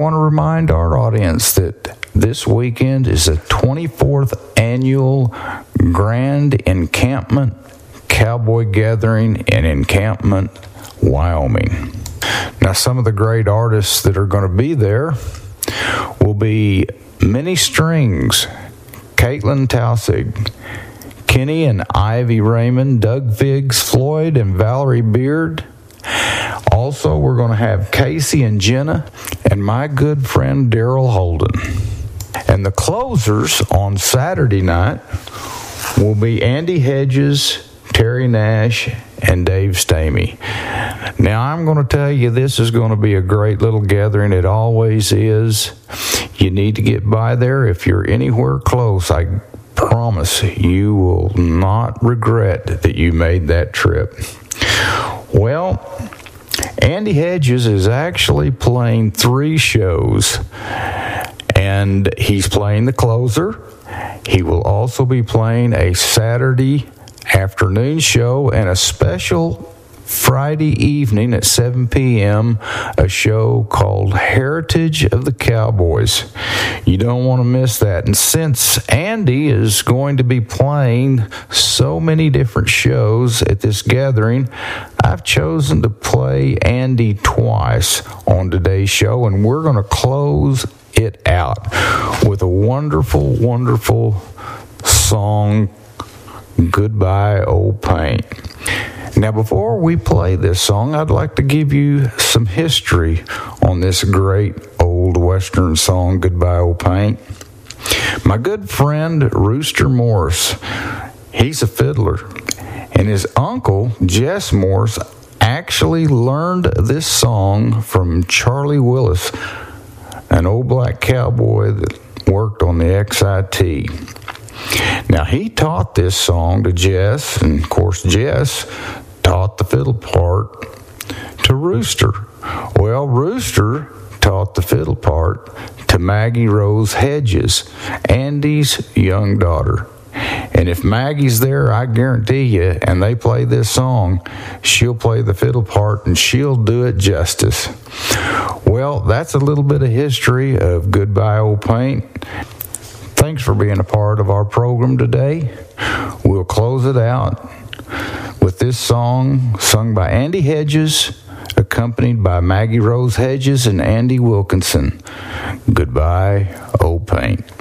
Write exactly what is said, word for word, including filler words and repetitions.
want to remind our audience that this weekend is the twenty-fourth annual Grand Encampment Cowboy Gathering in Encampment, Wyoming. Now, some of the great artists that are going to be there will be Mini Strings, Caitlin Tausig, Kenny and Ivy Raymond, Doug Viggs, Floyd and Valerie Beard. Also, we're going to have Casey and Jenna and my good friend Daryl Holden. And the closers on Saturday night will be Andy Hedges, Terry Nash, and Dave Stamey. Now, I'm going to tell you, this is going to be a great little gathering. It always is. You need to get by there. If you're anywhere close, I promise you will not regret that you made that trip. Well, Andy Hedges is actually playing three shows, and he's playing the closer. He will also be playing a Saturday afternoon show and a special Friday evening at seven p.m., a show called Heritage of the Cowboys. You don't want to miss that. And since Andy is going to be playing so many different shows at this gathering, I've chosen to play Andy twice on today's show, and we're going to close it out with a wonderful, wonderful song, Goodbye Old Paint. Now, before we play this song, I'd like to give you some history on this great old Western song, Goodbye Old Paint. My good friend, Rooster Morris, he's a fiddler, and his uncle, Jess Morris, actually learned this song from Charlie Willis, an old black cowboy that worked on the X I T. Now, he taught this song to Jess, and of course, Jess taught the fiddle part to Rooster. Well, Rooster taught the fiddle part to Maggie Rose Hedges, Andy's young daughter. And if Maggie's there, I guarantee you, and they play this song, she'll play the fiddle part and she'll do it justice. Well, that's a little bit of history of Goodbye Old Paint. Thanks for being a part of our program today. We'll close it out with this song sung by Andy Hedges, accompanied by Maggie Rose Hedges and Andy Wilkinson. Goodbye, Old Paint.